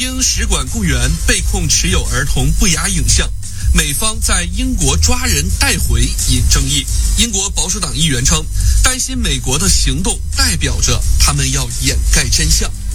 英使馆雇员被控持有儿童不雅影像，美方在英国抓人带回引争议。英国保守党议员称，担心美国的行动代表着他们要掩盖真相。